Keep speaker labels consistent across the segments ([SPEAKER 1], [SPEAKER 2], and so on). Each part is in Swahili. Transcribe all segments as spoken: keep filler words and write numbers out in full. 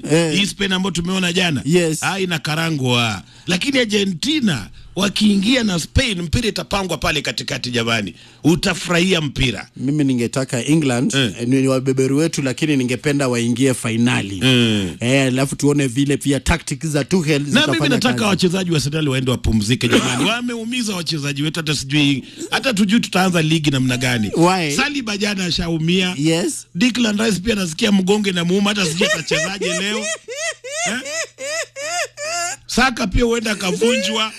[SPEAKER 1] Eh.
[SPEAKER 2] Hii Spain ambayo tumeona jana.
[SPEAKER 1] Yes.
[SPEAKER 2] Ah, ina karangwa. Lakini Argentina wakiingia na Spain, mpira itapangwa pale katikati jamani. Utafurahia mpira.
[SPEAKER 1] Mimi ningetaka England
[SPEAKER 2] eh.
[SPEAKER 1] ni wabeberu wetu, lakini ningependa waingie finali.
[SPEAKER 2] Eh,
[SPEAKER 1] eh alafu tuone vile pia tactics za Tuchel
[SPEAKER 2] zitafanya. Na mimi nataka wachezaji wa Arsenal waende wapumzike jamani. Wameumiza wachezaji wetu, hata sijui hata tujui tutaanza ligi namna gani. Saliba jana ashaumia.
[SPEAKER 1] Yes.
[SPEAKER 2] Declan Rice pia nasikia mgonge na muuma, hata sijui atachezaje leo. Eh? Saka pia huenda kavunjwa.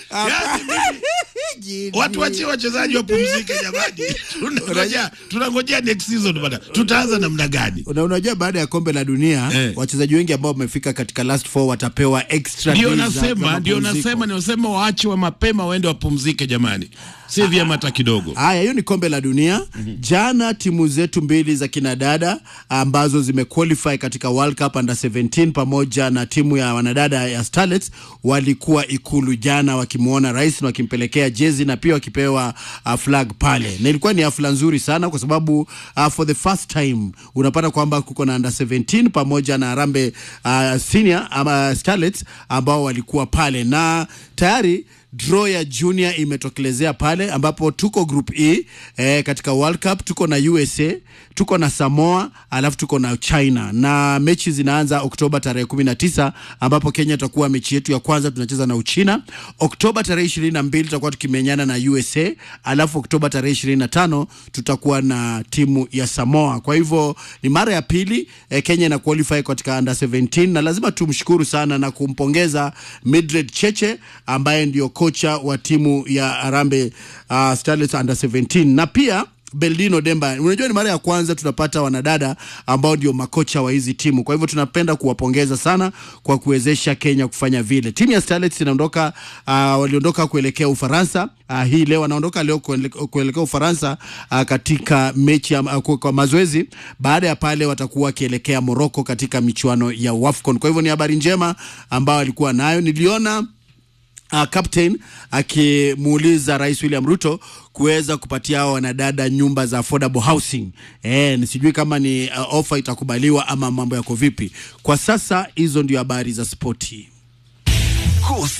[SPEAKER 2] Yaani watu wache wachezaji wapumzike jamani. Tunangojea tunangojea next season bana. Tutaanza namna gani?
[SPEAKER 1] Una unajua baada ya kombe la dunia eh, wachezaji wengi ambao wamefika katika last four watapewa extra days.
[SPEAKER 2] Ndio nasema, ndio nasema ni wasema waache wa mapema waende wapumzike jamani. Si vyema hata kidogo.
[SPEAKER 1] Haya, hiyo ni kombe la dunia. Mm-hmm. Jana timu zetu mbili za kinadada ambazo zimequalify katika World Cup under seventeen pamoja na timu ya wanadada ya Starlets walikuwa Ikulu jana wakimuona rais na wakimpelekea jezi na pia wakipewa uh, flag pale. Na ilikuwa ni hafla nzuri sana kwa sababu uh, for the first time unapata kwamba kuko na under seventeen pamoja na Harambee uh, senior ama Starlets ambao walikuwa pale, na tayari draw ya junior imetokelezea pale ambapo tuko group E eh, katika World Cup tuko na U S A, tuko na Samoa, alafu tuko na China, na mechi zinaanza Oktoba tarehe kumi na tisa ambapo Kenya tutakuwa mechi yetu ya kwanza tunacheza na Uchina. Oktoba tarehe ishirini na mbili tutakuwa tukimenyana na U S A, alafu Oktoba tarehe ishirini na tano tutakuwa na timu ya Samoa. Kwa hivyo ni mara ya pili eh, Kenya ina qualify katika under seventeen, na lazima tumshukuru sana na kumpongeza Mildred Cheche ambaye ndio kocha wa timu ya Harambee uh, Starlets under seventeen, na pia Beldino Demba. Unajua ni mara ya kwanza tunapata wanadada ambao ndio makocha wa hizi timu. Kwa hivyo tunapenda kuwapongeza sana kwa kuwezesha Kenya kufanya vile. Timu ya Starlets inaondoka uh, waliondoka kuelekea Ufaransa. Uh, hii leo wanaondoka leo kuelekea Ufaransa uh, katika mechi uh, kwa mazoezi. Baada ya pale watakuwa wakielekea Morocco katika michuano ya WAFCON. Kwa hivyo ni habari njema ambao alikuwa nayo. Niliona Uh, captain akimuuliza Rais William Ruto kuweza kupatia hao wanadada nyumba za affordable housing. Eh, nisijui kama ni uh, offer itakubaliwa ama mambo yako vipi. Kwa sasa hizo ndio habari za spoti.